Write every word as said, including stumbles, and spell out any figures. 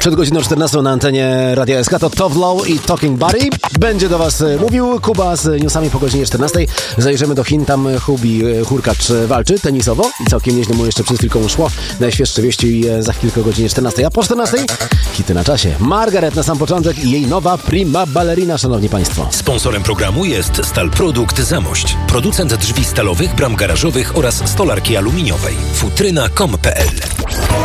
Przed godziną czternastą na antenie Radia S K to Tovlow i Talking Buddy. Będzie do Was mówił Kuba z newsami po godzinie czternastej. Zajrzymy do Chin, tam Hubi Hurkacz walczy tenisowo i całkiem nieźle mu jeszcze przed chwilką szło. Najświeższe wieści za chwilkę o godzinie czternastej, a po czternastej hity na czasie. Margaret na sam początek i jej nowa prima ballerina, szanowni Państwo. Sponsorem programu jest Stal Produkt Zamość. Producent drzwi stalowych, bram garażowych oraz stolarki aluminiowej. futryna kropka com kropka pe el